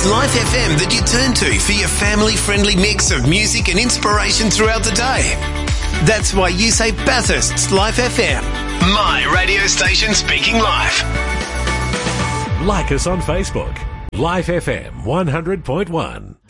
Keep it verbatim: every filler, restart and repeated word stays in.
It's Life F M that you turn to for your family-friendly mix of music and inspiration throughout the day. That's why you say Bathurst's Life F M. My radio station speaking live. Like us on Facebook. Life F M one hundred point one.